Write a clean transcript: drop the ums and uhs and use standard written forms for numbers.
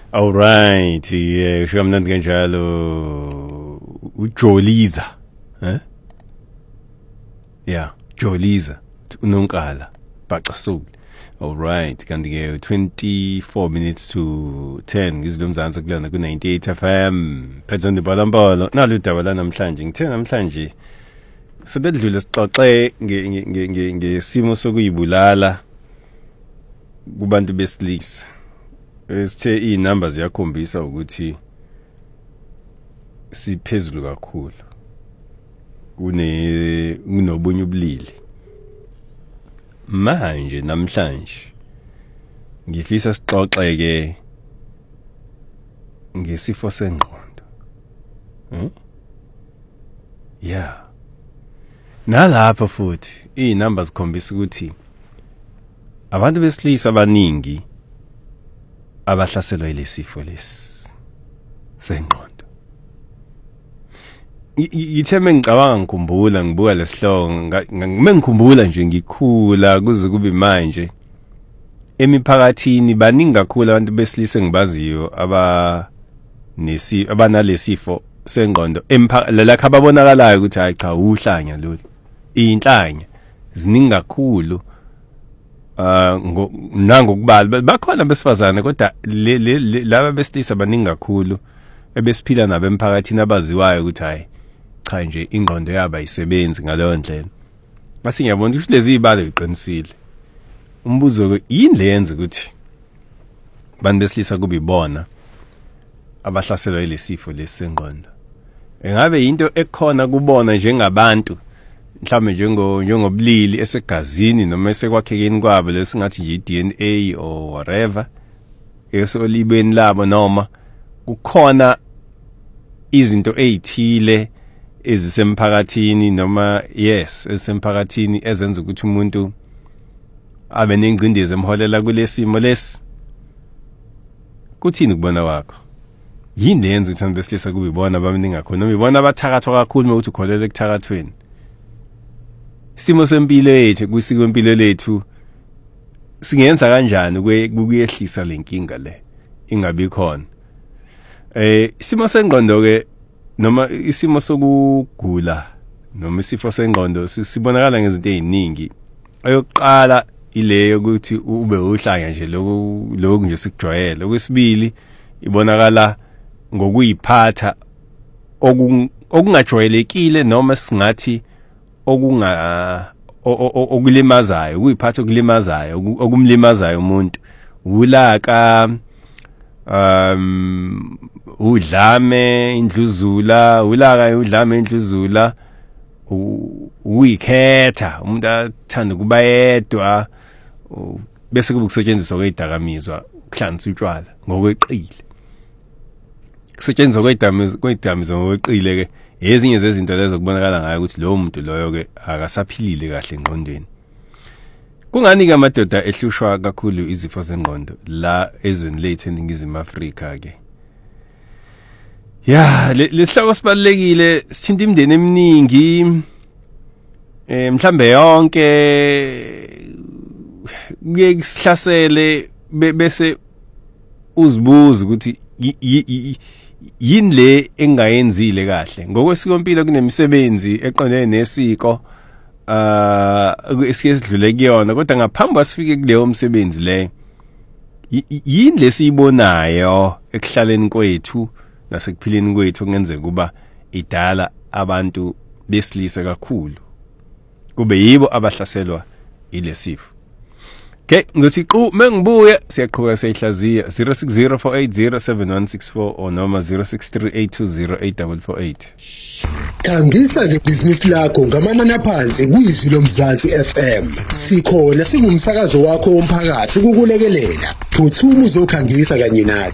All right, sho kamnandi kanjalo uJoliza, Yeah, Joliza uNonkala Bacasoli. All right, kanti ke 24 minutes to 10 ngizilomzansi kulona ku 98 FM. Phethe ndibalambolo nalo udaba la namhlanje. Ngithe namhlanje sebedlule sixoxe ngesimo sokuyibulala kubantu besilisa. Esithe inamba ziyakhombisa ukuthi siphezulu kakhulu kunobunye ubulili. Manje namhlanje ngifisa sixoxe ke ngesifo sengqondo. Yeah. Nalapha futhi inamba zikhombisa ukuthi abantu besilisa abaningi abahlaselwa yilesifo lesi sengqondo. Yitheme ngicabanga ngikhumbula ngibuka lesihloko ngikhumbula nje ngikhula kuze kube manje emiphakathini baningi kakhulu abantu besilisa engibaziyo abanalesifo sengqondo lakha ababonakalayo ukuthi hayi cha uhlanya lolu inhlanya ziningi kakhulu nangokubala bakhona besifazane kodwa laba besilisa baningi kakhulu ebesiphila nabo emphakathini abaziwayo ukuthi hayi cha nje ingqondo yaba isebenzi ngaleyo ndlela. Base ngiyabona ukuthi lezi ibalo iqinisile. Umbuzo yini lenze ukuthi bantu besilisa kube ibona abahlaselwa yilesifo lesengqondo? Engabe into ekhona kubona njengabantu mhlawumbe njengobulili esegazini noma esekwakhekeni kwabo lesingathi nje DNA or whatever esolibeni labo noma kukhona izinto ezithile ezisemphakathini noma ezisemphakathini ezenza ukuthi umuntu abe nengcindezi emholela kulesimo lesi. Kuthini kubona kwakho? Yini lenze ukuthi abantu besilisa kube ibona abaningi kakhulu noma ibona abathakathwa kakhulu ukuthi ukholele ekuthakathweni? Isimo sempilo yethu kwisiko impilo lethu singenza kanjani ukuyehlisa lenkinga le ingabi khona? Isimo sengqondo ke noma isimo sokugula noma isifo sengqondo sibonakala ngezinto eziningi. Ayokuqala ileyo ukuthi ube uhlanya nje lokho nje sikujwayele. Okwesibili ibonakala ngokuyiphatha okungajwayelekile noma singathi okulimazayo, ukuyiphatha okulimazayo, okumlimazayo umuntu. Ulaka udlame indluzula, ulaka udlame indluzula, uyikhetha umuntu athanda kuba yedwa bese kube kusetshenziswa kwezidakamizwa, ukuhlanza utshwala ngokweqile. Kusetshenziswa kwezidakamizwa ngokweqile ke ezinye zezinto lezo kubonakala ngayo ukuthi lo muntu loyo ke akasaphilile kahle engqondweni. Kungani ke amadoda ehlushwa kakhulu izifo zengqondo la ezweni lethu eNingizimu Afrika ke? Yeah, lesihloko sibalekile sithinta imindeni eminingi mhlambe yonke kuye sihlasele bese uzibuza ukuthi yini le engayenzile kahle. Ngokwesikompilo kunemisebenzi eqondene nesiko esisedlule kuyona, kodwa ngaphambi kwasifike kuleyo msebenzi le yini lesiyibonayo ekuhlaleni kwethu nasekuphileni kwethu kungenzeka kuba idala abantu besilisa kakhulu kube yibo abahlaselwa ilesifo. Okay, ngizothi mengibuye siyaqhubeka siyahlaziya 0604807164 or noma 0638208448. Khangisa ngebhizinisi lakho ngamanani aphansi kwizwi lomzansi FM. Sikhona singumsakazo wakho womphakathi ukukulekelela. Phuthuma uzokhangisa kanye nathi.